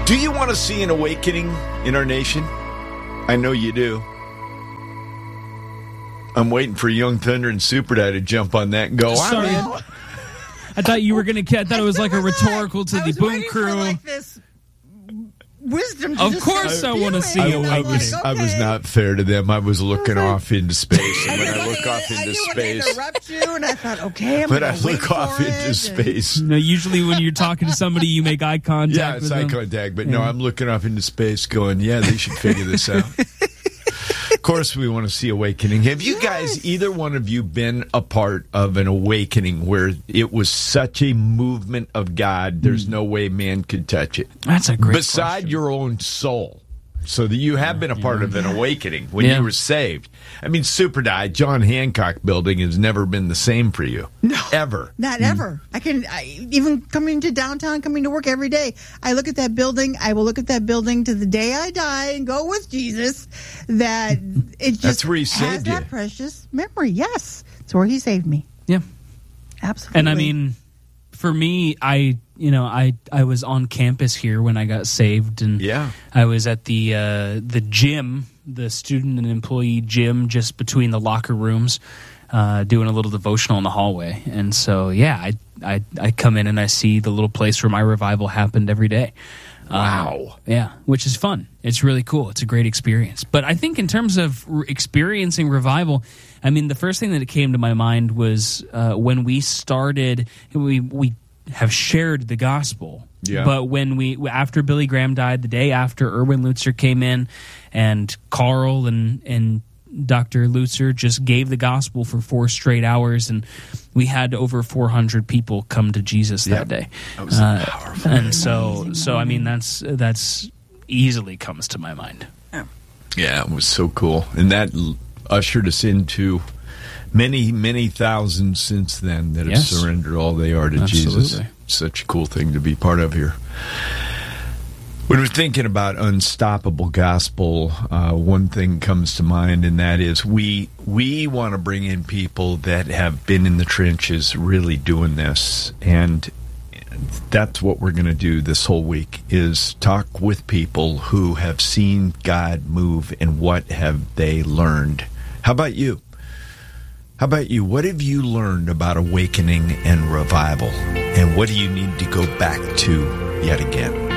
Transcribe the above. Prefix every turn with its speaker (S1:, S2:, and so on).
S1: Do you want to see an awakening in our nation? I know you do. I'm waiting for Young Thunder and Superdad to jump on that and go,
S2: Sorry.
S1: I'm in.
S2: I thought you were going to. I thought it was like a rhetorical to the boom crew.
S3: For like this wisdom.
S2: Of course, I want to see a awakening.
S1: I was not fair to them. I was looking off into space, and when I look off into space,
S3: interrupt you, and I thought, okay,
S1: when I look off into space,
S2: no. Usually, when you're talking to somebody, you make eye contact.
S1: Yeah, it's eye contact. But no, I'm looking off into space, going, yeah, they should figure this out. Of course, we want to see awakening. Have you guys, either one of you, been a part of an awakening where it was such a movement of God, there's no way man could touch it?
S2: That's a great
S1: Beside
S2: question.
S1: your own soul. So that you have been a part of an awakening when you were saved. I mean, Superdad, John Hancock building has never been the same for you.
S3: No.
S1: Ever.
S3: Not ever. Even coming to downtown, coming to work every day, I look at that building. I will look at that building to the day I die and go with Jesus. That it just
S1: That's where he
S3: has
S1: saved you.
S3: that precious memory. Yes. It's where he saved me.
S2: Yeah.
S3: Absolutely.
S2: And I mean, for me, I was on campus here when I got saved, and I was at the gym, the student and employee gym, just between the locker rooms, doing a little devotional in the hallway. And so, I come in and I see the little place where my revival happened every day.
S1: Wow.
S2: Yeah, which is fun. It's really cool. It's a great experience. But I think in terms of experiencing revival, I mean, the first thing that came to my mind was when we started, we have shared the gospel. Yeah. But when after Billy Graham died, the day after, Erwin Lutzer came in, and Carl and Dr. Lutzer just gave the gospel for 4 straight hours, and we had over 400 people come to Jesus that day.
S1: That was powerful.
S2: And so I mean, that's easily comes to my mind.
S1: Yeah, it was so cool. And that ushered us into many, many thousands since then that have surrendered all they are to Jesus. Such a cool thing to be part of here. When we're thinking about unstoppable gospel, one thing comes to mind, and that is we want to bring in people that have been in the trenches really doing this. And that's what we're going to do this whole week, is talk with people who have seen God move and what have they learned. How about you? How about you? What have you learned about awakening and revival? And what do you need to go back to yet again?